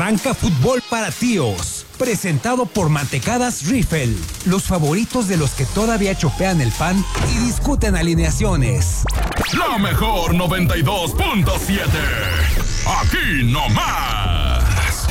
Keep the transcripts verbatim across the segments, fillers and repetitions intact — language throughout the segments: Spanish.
Arranca Fútbol para Tíos, presentado por Mantecadas Riffel, los favoritos de los que todavía chopean el pan y discuten alineaciones. La mejor noventa y dos punto siete, aquí nomás.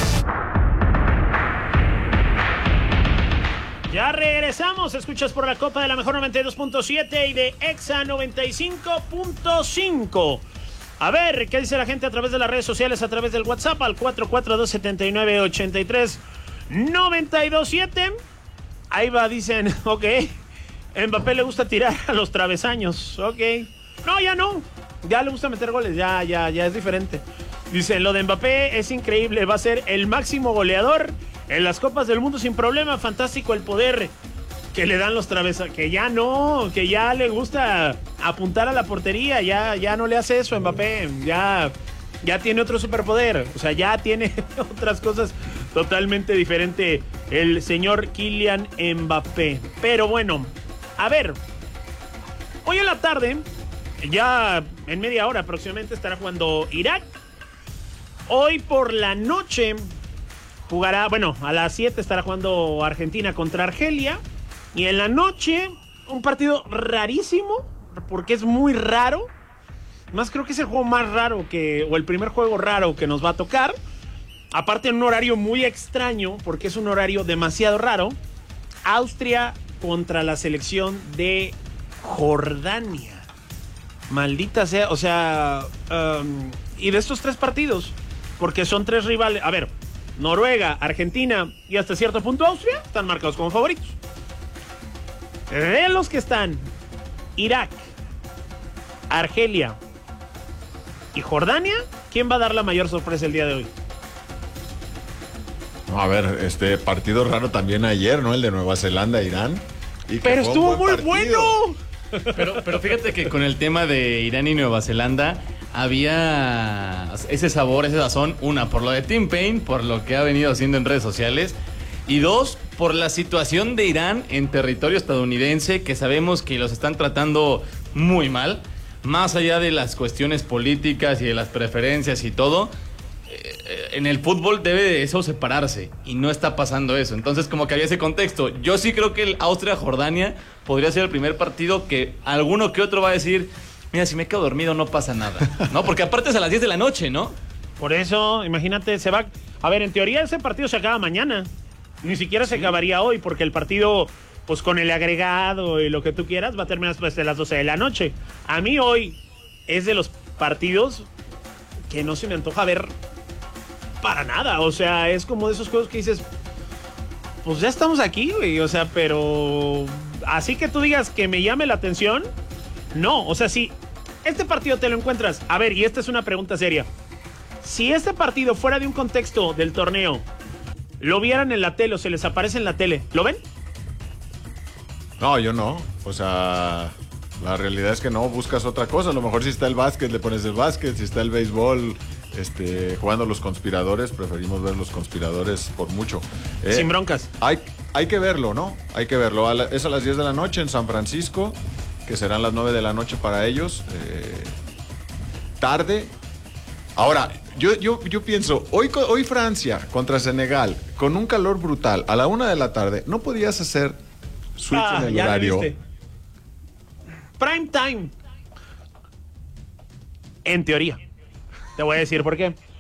Ya regresamos, escuchas por la Copa de la Mejor noventa y dos punto siete y de Exa noventa y cinco punto cinco. A ver, ¿qué dice la gente a través de las redes sociales, a través del WhatsApp al cuatro cuatro dos, siete nueve, ocho tres nueve dos siete? Ahí va, dicen, ok, Mbappé le gusta tirar a los travesaños, ok. No, ya no, ya le gusta meter goles, ya, ya, ya es diferente. Dicen, lo de Mbappé es increíble, va a ser el máximo goleador en las Copas del Mundo sin problema, fantástico el poder que le dan los travesaños, que ya no, que ya le gusta apuntar a la portería, ya, ya no le hace eso a Mbappé, ya, ya tiene otro superpoder, o sea, ya tiene otras cosas totalmente diferentes el señor Kylian Mbappé. Pero bueno, a ver, hoy en la tarde, ya en media hora aproximadamente estará jugando Irak. Hoy por la noche jugará, bueno, a las siete estará jugando Argentina contra Argelia. Y en la noche, un partido rarísimo, porque es muy raro. Más creo que es el juego más raro que, o el primer juego raro que nos va a tocar. Aparte en un horario muy extraño, porque es un horario demasiado raro. Austria contra la selección de Jordania. Maldita sea, o sea, um, y de estos tres partidos, porque son tres rivales. A ver, Noruega, Argentina y hasta cierto punto Austria están marcados como favoritos. De los que están Irak, Argelia y Jordania, ¿quién va a dar la mayor sorpresa el día de hoy? A ver, este partido raro también ayer, ¿no? El de Nueva Zelanda, Irán. Y pero estuvo muy partido. bueno. Pero, pero fíjate que con el tema de Irán y Nueva Zelanda había ese sabor, ese sazón. Una, por lo de Tim Payne, por lo que ha venido haciendo en redes sociales. Y dos, por la situación de Irán en territorio estadounidense, que sabemos que los están tratando muy mal, más allá de las cuestiones políticas y de las preferencias y todo. Eh, en el fútbol debe de eso separarse, y no está pasando eso. Entonces, como que había ese contexto. Yo sí creo que el Austria-Jordania podría ser el primer partido que alguno que otro va a decir, mira, si me quedo dormido no pasa nada, ¿no? Porque aparte es a las diez de la noche, ¿no? Por eso, imagínate, se va... A ver, en teoría ese partido se acaba mañana. Ni siquiera se acabaría hoy, porque el partido, pues con el agregado y lo que tú quieras, va a terminar después de las doce de la noche. A mí hoy es de los partidos que no se me antoja ver para nada. O sea, es como de esos juegos que dices, pues ya estamos aquí, güey. O sea, pero así que tú digas que me llame la atención, no. O sea, si este partido te lo encuentras, a ver, y esta es una pregunta seria. Si este partido fuera de un contexto del torneo, lo vieran en la tele o se les aparece en la tele, ¿lo ven? No, yo no. O sea, la realidad es que no, buscas otra cosa. A lo mejor si está el básquet, le pones el básquet. Si está el béisbol, este, jugando los conspiradores, preferimos ver los conspiradores por mucho. Eh, Sin broncas. Hay, hay que verlo, ¿no? Hay que verlo. A la, es a las diez de la noche en San Francisco, que serán las nueve de la noche para ellos. Eh, tarde. Ahora, yo, yo, yo pienso, hoy, hoy Francia contra Senegal, con un calor brutal, a la una de la tarde, ¿no podías hacer switch ah, en el ya horario? Prime time. En teoría. Te voy a decir por qué.